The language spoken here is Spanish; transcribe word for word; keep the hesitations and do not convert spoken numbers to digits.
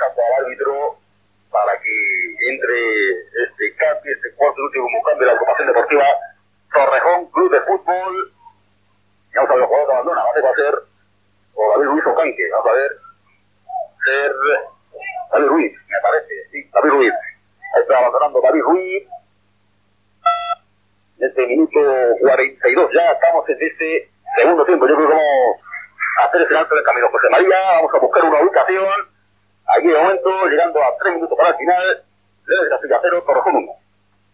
dejando al árbitro para que entre este cambio, este cuarto y último cambio de la agrupación deportiva Torrejón Club de Fútbol. Ya vamos a ver el jugador que abandona, va a ser o David Ruiz o Canque, vamos a ver, ser David Ruiz, me parece, sí, David Ruiz. Ahí está abandonando David Ruiz. En este minuto cuarenta y dos ya estamos en este segundo tiempo. Yo creo que vamos a hacer ese alto del camino. José María, vamos a buscar una ubicación. Aquí de momento, llegando a tres minutos para el final, Leves Casilla cero, Torrejón uno.